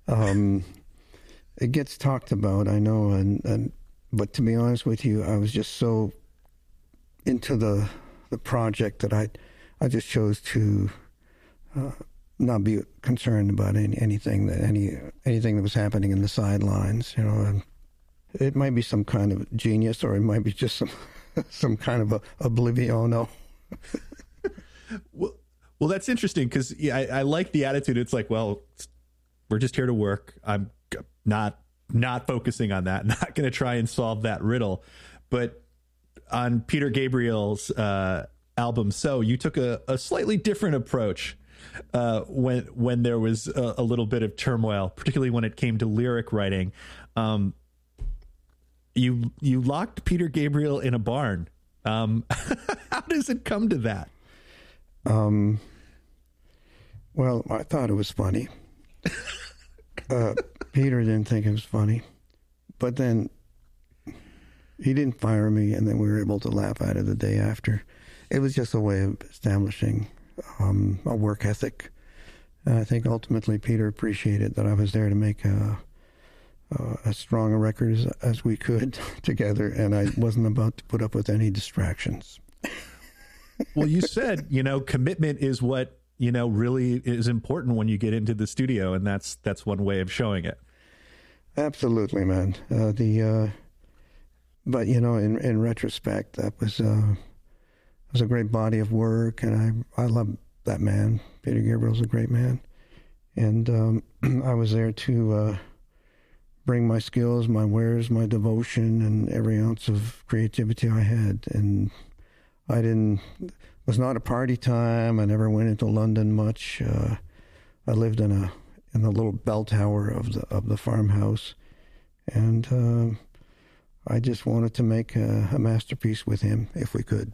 It gets talked about, I know, but to be honest with you, I was just so into the project that I just chose to not be concerned about anything that was happening in the sidelines. And it might be some kind of genius, or it might be just some kind of obliviono. Well, that's interesting because I like the attitude. It's like, well, we're just here to work. I'm not focusing on that. Not going to try and solve that riddle. But on Peter Gabriel's album, So, you took a slightly different approach when there was a little bit of turmoil, particularly when it came to lyric writing. You locked Peter Gabriel in a barn. How does it come to that? Well, I thought it was funny. Peter didn't think it was funny, but then he didn't fire me, and then we were able to laugh at it the day after. It was just a way of establishing a work ethic. And I think ultimately Peter appreciated that I was there to make as strong a record as we could together, and I wasn't about to put up with any distractions. Well, you said, commitment is what, really is important when you get into the studio, and that's one way of showing it. Absolutely, man. But in retrospect, that was a great body of work, and I love that man. Peter Gabriel's a great man, and I was there to bring my skills, my wares, my devotion, and every ounce of creativity I had. And it was not a party time. I never went into London much. I lived in the little bell tower of the farmhouse, and I just wanted to make a masterpiece with him if we could.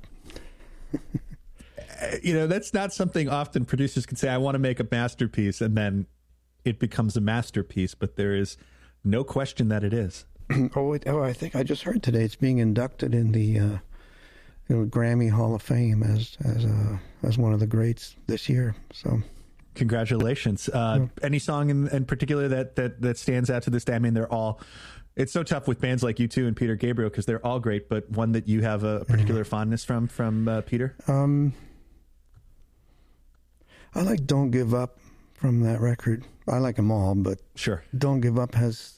That's not something often producers can say. I want to make a masterpiece, and then it becomes a masterpiece. But there is no question that it is. I think I just heard today it's being inducted in the Grammy Hall of Fame as one of the greats this year. So, congratulations! Any song in particular that stands out to this day? I mean, they're all. It's so tough with bands like U2 and Peter Gabriel because they're all great, but one that you have a particular fondness from Peter. I like "Don't Give Up" from that record. I like them all, but sure, "Don't Give Up" holds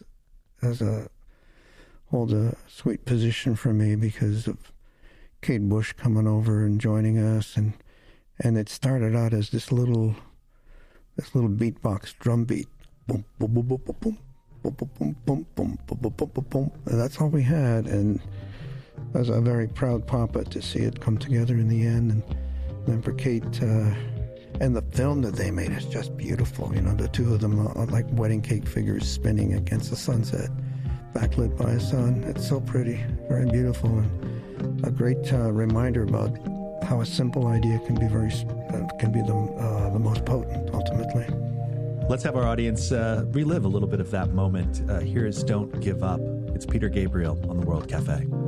a sweet position for me because of Kate Bush coming over and joining us, and it started out as this little beatbox drum beat, boom boom boom boom boom boom boom boom boom boom boom boom boom. That's all we had, and I was a very proud papa to see it come together in the end, and then for Kate. And the film that they made is just beautiful. The two of them are like wedding cake figures spinning against the sunset, backlit by a sun. It's so pretty, very beautiful, and a great reminder about how a simple idea can be the most potent ultimately. Let's have our audience relive a little bit of that moment. Here is "Don't Give Up." It's Peter Gabriel on the World Cafe.